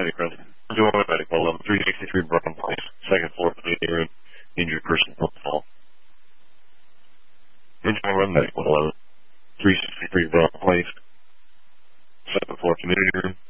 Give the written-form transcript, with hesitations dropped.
paramedic room. Enjoy medical level 363 Brown Place, second floor community room. Injured person on the fall. Enjoy medical level 363 Brown Place, second floor community room.